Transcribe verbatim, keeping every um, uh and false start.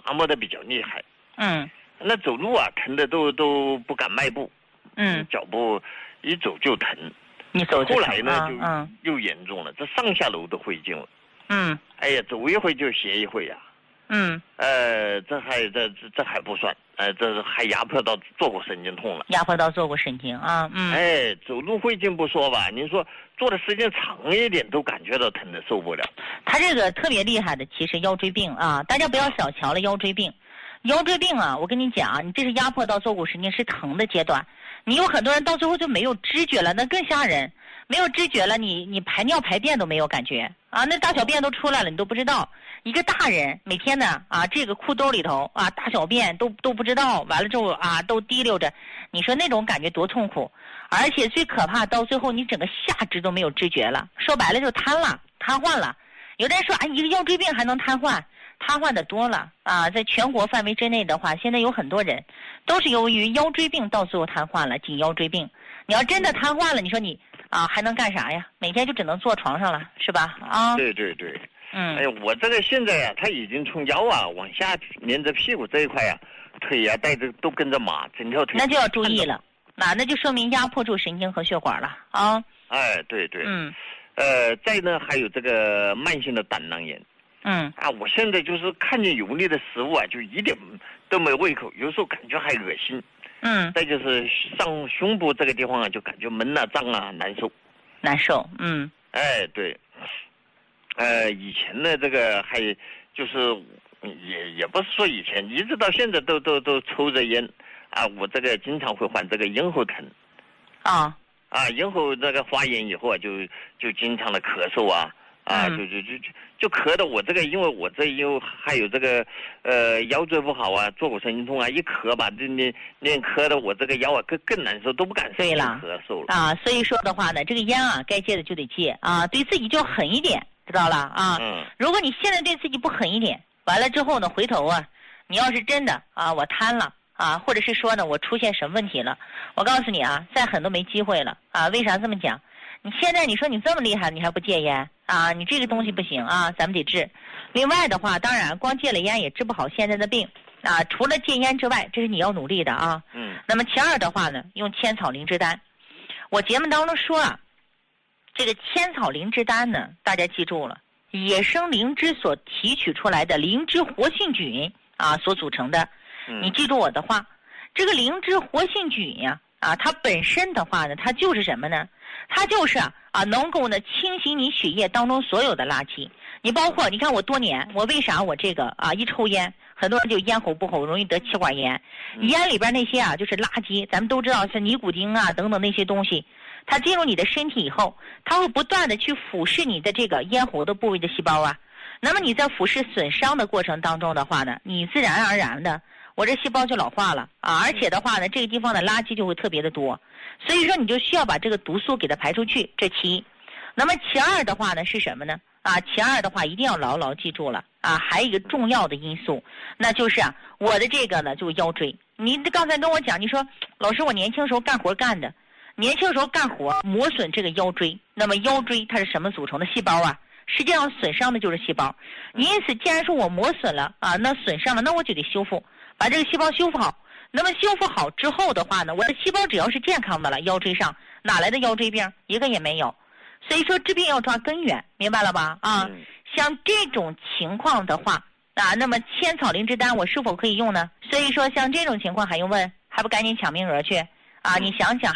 麻木的比较厉害。 嗯， 那走路啊疼的都都不敢迈步。 嗯， 脚步一走就疼。 你走就后来呢、 啊、 就嗯又严重了，这上下楼都费劲了。 嗯， 哎呀，走一回就歇一回呀、啊。 嗯， 呃，这还这这这还不算，呃，这还压迫到坐骨神经痛了。 压迫到坐骨神经啊，嗯。 哎，走路费劲不说吧，您说坐的时间长一点都感觉到疼的受不了。 他这个特别厉害的，其实腰椎病啊，大家不要小瞧了腰椎病。腰椎病啊，我跟你讲啊，你这是压迫到坐骨神经是疼的阶段，你有很多人到最后就没有知觉了，那更吓人。没有知觉了，你你排尿排便都没有感觉啊，那大小便都出来了，你都不知道。一个大人每天呢啊，这个裤兜里头啊，大小便都都不知道，完了之后啊，都滴溜着，你说那种感觉多痛苦。而且最可怕，到最后你整个下肢都没有知觉了，说白了就瘫了，瘫痪了。有的人说啊，一个腰椎病还能瘫痪？瘫痪的多了啊，在全国范围之内的话，现在有很多人都是由于腰椎病到最后瘫痪了，颈腰椎病。你要真的瘫痪了，你说你啊还能干啥呀？每天就只能坐床上了，是吧？啊， 对对对， 嗯， 哎呀，我这个现在呀、啊，他已经从腰啊往下连着屁股这一块呀、啊，腿呀、啊、带着都跟着麻，整条腿。 那就要注意了，那那就说明压迫住神经和血管了啊。 哎，对对， 嗯， 呃，再呢还有这个慢性的胆囊炎。 嗯啊，我现在就是看见油腻的食物啊，就一点都没胃口，有时候感觉还恶心。 嗯， 再就是上胸部这个地方啊，就感觉闷啊、胀啊、难受。 难受，嗯。 哎，对。呃，以前呢，这个还就是也也不是说以前，一直到现在都都都抽着烟啊，我这个经常会患这个咽喉疼。 啊。 啊，咽喉这个发炎以后啊，就就经常的咳嗽啊。啊，就就就就就咳的我这个，因为我这又还有这个，呃，腰椎不好啊，坐骨神经痛啊，一咳吧，这连连咳的我这个腰啊更更难受，都不敢对了咳嗽了啊。所以说的话呢，这个烟啊，该戒的就得戒啊，对自己就狠一点，知道了啊。 嗯。 如果你现在对自己不狠一点，完了之后呢，回头啊，你要是真的啊，我瘫了啊，或者是说呢，我出现什么问题了，我告诉你啊，再狠都没机会了啊。为啥这么讲？你现在你说你这么厉害，你还不戒烟啊？你这个东西不行啊，咱们得治。另外的话，当然光戒了烟也治不好现在的病啊。除了戒烟之外，这是你要努力的啊。 嗯。 那么其二的话呢，用千草灵芝丹。我节目当中说啊，这个千草灵芝丹呢，大家记住了，野生灵芝所提取出来的灵芝活性菌啊所组成的。 嗯。 你记住我的话，这个灵芝活性菌呀啊，它本身的话呢，它就是什么呢？它就是啊啊，能够呢清洗你血液当中所有的垃圾。你包括你看我多年，我为啥我这个啊一抽烟，很多人就咽喉不好，容易得气管炎。 嗯、 烟里边那些啊就是垃圾，咱们都知道是尼古丁啊等等那些东西，它进入你的身体以后，它会不断的去腐蚀你的这个咽喉的部位的细胞啊。那么你在腐蚀损伤的过程当中的话呢，你自然而然的，我这细胞就老化了啊，而且的话呢，这个地方的垃圾就会特别的多。所以说你就需要把这个毒素给它排出去，这其一。那么其二的话呢是什么呢？啊，其二的话一定要牢牢记住了啊，还有一个重要的因素，那就是啊，我的这个呢就是腰椎。你刚才跟我讲，你说老师我年轻时候干活干的，年轻时候干活磨损这个腰椎，那么腰椎它是什么组成的细胞啊？实际上损伤的就是细胞。因此既然说我磨损了啊，那损伤了，那我就得修复，把这个细胞修复好。那么修复好之后的话呢，我的细胞只要是健康的了，腰椎上哪来的腰椎病？一个也没有。所以说治病要抓根源，明白了吧？啊， 嗯、 像这种情况的话啊，那么千草灵芝丹我是否可以用呢？所以说像这种情况还用问？还不赶紧抢名额去啊！你想想。